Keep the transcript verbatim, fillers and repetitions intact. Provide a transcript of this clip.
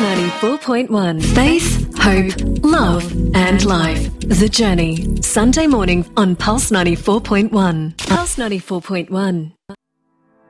ninety-four point one. Faith, hope, love and life. The Journey. Sunday morning on Pulse ninety-four point one. Pulse ninety-four point one.